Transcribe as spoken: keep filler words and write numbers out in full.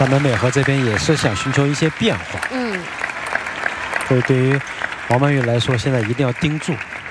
咱们美和这边也是想寻求一些变化。 嗯， 所以对于王曼玉来说，现在一定要盯住。